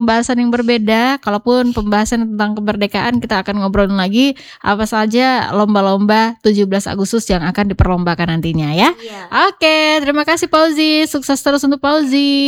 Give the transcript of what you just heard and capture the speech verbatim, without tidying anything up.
pembahasan yang berbeda. Kalaupun pembahasan tentang kemerdekaan, kita akan ngobrolin lagi apa saja lomba-lomba tujuh belas Agustus yang akan diperlombakan nantinya ya. Iya. Oke, terima kasih Fauzi. Sukses terus untuk Fauzi.